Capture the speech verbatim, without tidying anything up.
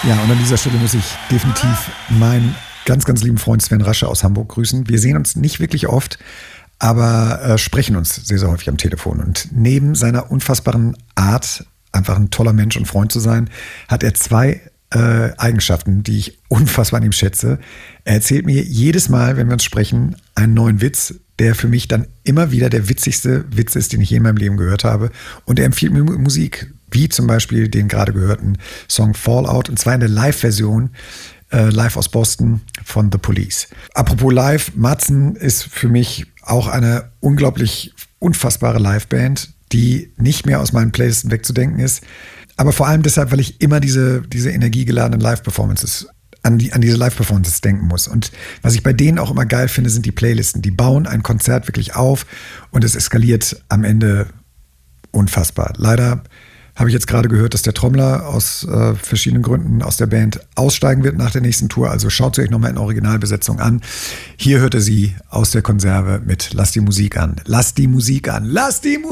Ja, und an dieser Stelle muss ich definitiv meinen ganz, ganz lieben Freund Sven Rasche aus Hamburg grüßen. Wir sehen uns nicht wirklich oft, aber äh, sprechen uns sehr, sehr häufig am Telefon. Und neben seiner unfassbaren Art, einfach ein toller Mensch und Freund zu sein, hat er zwei äh, Eigenschaften, die ich unfassbar an ihm schätze. Er erzählt mir jedes Mal, wenn wir uns sprechen, einen neuen Witz, der für mich dann immer wieder der witzigste Witz ist, den ich je in meinem Leben gehört habe. Und er empfiehlt mir Musik, wie zum Beispiel den gerade gehörten Song Fallout, und zwar in der Live-Version, äh, live aus Boston von The Police. Apropos live, Matzen ist für mich auch eine unglaublich unfassbare Liveband, die nicht mehr aus meinen Playlisten wegzudenken ist. Aber vor allem deshalb, weil ich immer diese, diese energiegeladenen Live-Performances an die, an diese Live-Performances denken muss. Und was ich bei denen auch immer geil finde, sind die Playlisten. Die bauen ein Konzert wirklich auf und es eskaliert am Ende unfassbar. Leider habe ich jetzt gerade gehört, dass der Trommler aus äh, verschiedenen Gründen aus der Band aussteigen wird nach der nächsten Tour. Also schaut sie euch nochmal in Originalbesetzung an. Hier hört ihr sie aus der Konserve mit Lass die Musik an. Lass die Musik an. Lass die Musik